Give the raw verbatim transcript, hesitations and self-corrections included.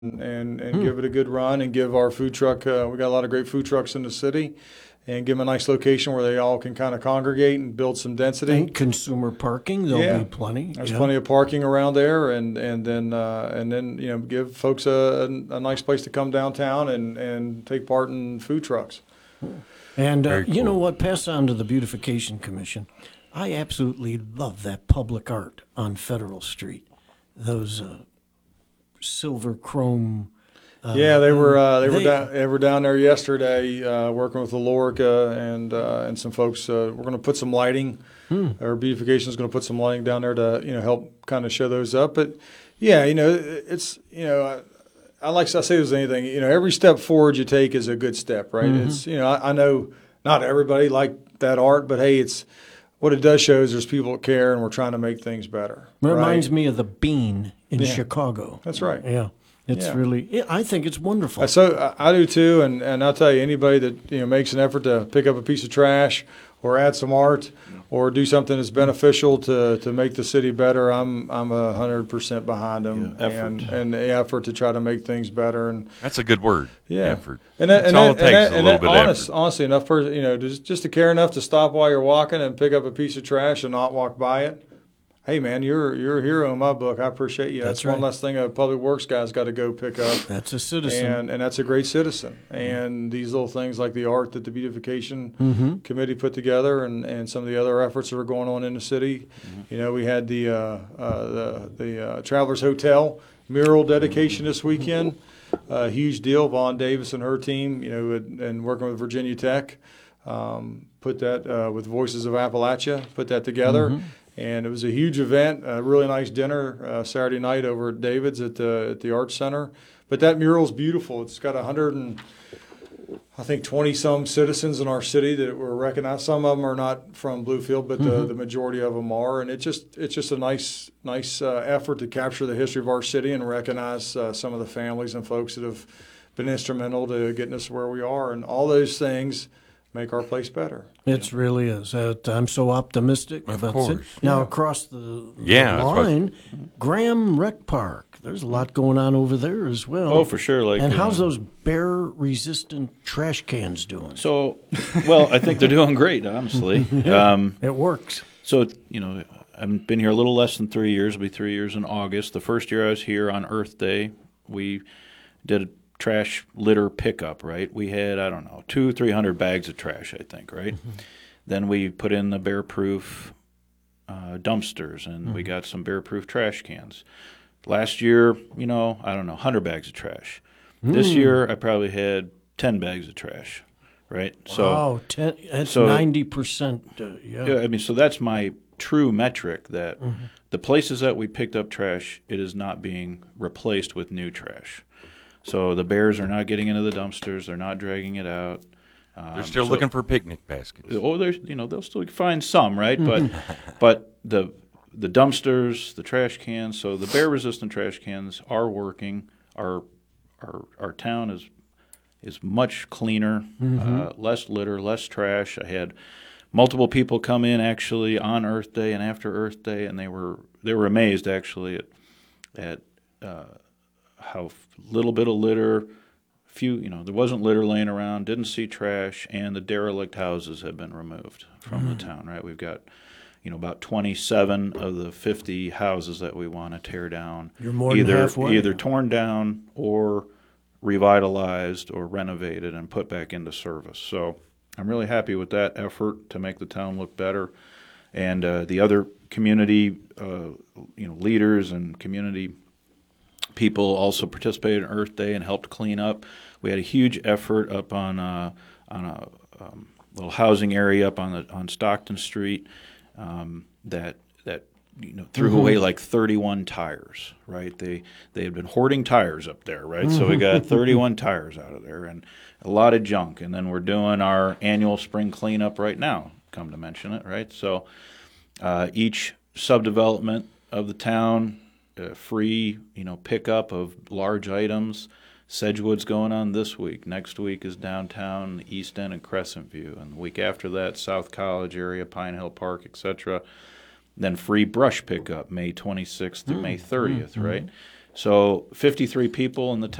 and and hmm. give it a good run and give our food truck. Uh, we got a lot of great food trucks in the city, and give them a nice location where they all can kind of congregate and build some density. And consumer parking, there'll yeah. be plenty. There's yeah. plenty of parking around there, and and then uh, and then you know give folks a, a nice place to come downtown and and take part in food trucks. And uh, cool. you know what? Pass on to the Beautification Commission. I absolutely love that public art on Federal Street. Those uh, silver chrome. Uh, yeah, they were uh, they, they were down they were down there yesterday uh, working with Alorica and uh, and some folks. Uh, we're going to put some lighting. Hmm. Our beautification is going to put some lighting down there to you know help kind of show those up. But yeah, you know it's you know I, I like I say there's anything you know every step forward you take is a good step, right? Mm-hmm. It's you know I, I know not everybody like that art, but hey, it's what it does show is there's people that care and we're trying to make things better. It right? reminds me of the Bean in yeah. Chicago. That's right. Yeah. It's yeah. really, I think it's wonderful. So I do too, and, and I'll tell you, anybody that you know makes an effort to pick up a piece of trash or add some art or do something that's beneficial to, to make the city better, I'm I'm a hundred percent behind them. Yeah, effort. and and the effort to try to make things better. And that's a good word. Yeah, effort. And that, that's and all that, it takes and is that, a and little that, bit of honest, effort. Honestly, enough person, you know, just just to care enough to stop while you're walking and pick up a piece of trash and not walk by it. Hey, man, you're you're a hero in my book. I appreciate you. That's, that's one right. less thing a public works guy's got to go pick up. That's a citizen. And and that's a great citizen. And these little things like the art that the beautification mm-hmm. committee put together and, and some of the other efforts that are going on in the city. Mm-hmm. You know, we had the, uh, uh, the, the uh, Travelers Hotel mural dedication this weekend. A uh, huge deal. Vaughn Davis and her team, you know, and, and working with Virginia Tech, um, put that uh, with Voices of Appalachia, put that together. Mm-hmm. And it was a huge event, a really nice dinner uh, Saturday night over at David's at the at the Arts Center. But that mural's beautiful. It's got a hundred and I think twenty some citizens in our city that were recognized. Some of them are not from Bluefield, but the, mm-hmm. the majority of them are. And it just it's just a nice nice uh, effort to capture the history of our city and recognize uh, some of the families and folks that have been instrumental to getting us where we are. And all those things make our place better. It really is. Uh, I'm so optimistic of about course. it. Now, yeah. across the, the yeah, line, Graham Rec Park, there's a lot going on over there as well. Oh, for sure. Like, and how's uh, those bear-resistant trash cans doing? So, well, I think they're doing great, honestly. yeah, um, it works. So, you know, I've been here a little less than three years. It'll be three years in August. The first year I was here on Earth Day, we did a trash litter pickup, right? We had, I don't know, two, three hundred bags of trash, I think, right? Mm-hmm. Then we put in the bear-proof uh, dumpsters, and mm-hmm. we got some bear-proof trash cans. Last year, you know, I don't know, one hundred bags of trash. Mm. This year, I probably had ten bags of trash, right? So, wow, ten, that's so, ninety percent. Uh, yeah. yeah, I mean, so that's my true metric that mm-hmm. the places that we picked up trash, it is not being replaced with new trash. So the bears are not getting into the dumpsters; they're not dragging it out. Um, they're still so, looking for picnic baskets. Oh, there's you know they'll still find some, right? But but the the dumpsters, the trash cans, so the bear-resistant trash cans are working. Our our our town is is much cleaner, mm-hmm. uh, less litter, less trash. I had multiple people come in actually on Earth Day and after Earth Day, and they were they were amazed actually at at uh, how little bit of litter, few you know there wasn't litter laying around, didn't see trash, and the derelict houses have been removed from mm. the town. Right, we've got you know about twenty-seven of the fifty houses that we want to tear down. You're more either than halfway. either torn down or revitalized or renovated and put back into service. So I'm really happy with that effort to make the town look better, and uh, the other community uh, you know leaders and community people also participated in Earth Day and helped clean up. We had a huge effort up on uh, on a um, little housing area up on the on Stockton Street um, that that you know threw mm-hmm. away like thirty-one tires. Right, they they had been hoarding tires up there. Right, mm-hmm. so we got thirty-one tires out of there and a lot of junk. And then we're doing our annual spring cleanup right now. Come to mention it, right? So uh, each subdevelopment of the town. Uh, free, you know, pickup of large items. Sedgewood's going on this week. Next week is downtown, East End, and Crescent View. And the week after that, South College area, Pine Hill Park, et cetera. Then free brush pickup, May twenty-sixth through mm, May thirtieth, mm, right? So fifty-three people in the